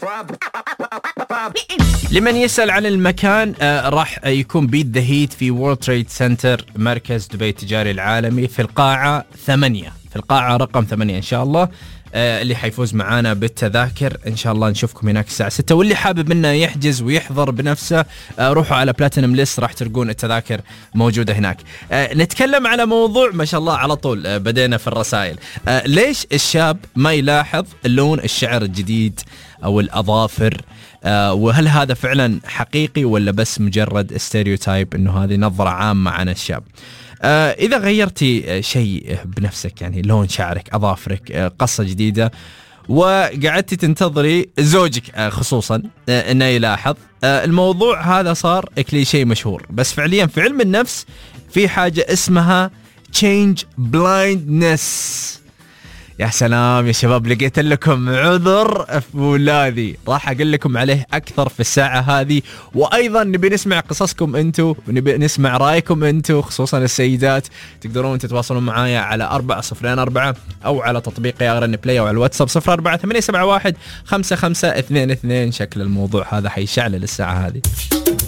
لمن يسأل عن المكان راح يكون بيت ذا هيت في وورلد تريد سنتر مركز دبي التجاري العالمي في القاعة 8 في القاعة رقم 8 إن شاء الله. اللي حيفوز معانا بالتذاكر إن شاء الله نشوفكم هناك الساعة 6. واللي حابب منه يحجز ويحضر بنفسه روحوا على بلاتينم ليست راح تلقون التذاكر موجودة هناك. نتكلم على موضوع ما شاء الله على طول بدينا في الرسائل. ليش الشاب ما يلاحظ لون الشعر الجديد أو الأظافر؟ وهل هذا فعلا حقيقي ولا بس مجرد ستيريوتايب إنه هذه نظرة عامة عن الشاب؟ إذا غيرتي شيء بنفسك يعني لون شعرك أظافرك قصة جديدة وقعدتي تنتظري زوجك خصوصا إنه يلاحظ، الموضوع هذا صار كليشيه مشهور، بس فعليا في علم النفس في حاجة اسمها change blindness. يا سلام يا شباب، لقيت لكم عذر في ولادي، راح أقول لكم عليه أكثر في الساعة هذه. وأيضا نبي نسمع قصصكم أنتو ونبي نسمع رأيكم أنتو خصوصا السيدات. تقدرون تتواصلون معايا على 4024 أو على تطبيق يارن بلاي أو على الواتساب 0488715522. شكل الموضوع هذا حيشعل للساعة هذه.